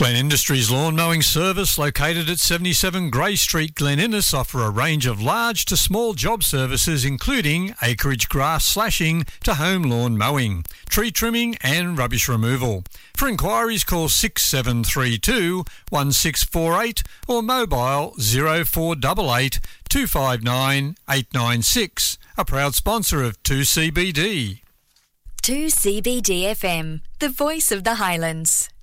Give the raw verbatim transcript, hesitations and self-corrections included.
Glen Industries Lawn Mowing Service, located at seventy-seven Grey Street, Glen Innes, offer a range of large to small job services including acreage grass slashing to home lawn mowing, tree trimming and rubbish removal. For inquiries, call six seven three two, one six four eight or mobile zero four eight eight, two five nine, eight nine six. A proud sponsor of two C B D. two C B D F M, the voice of the Highlands.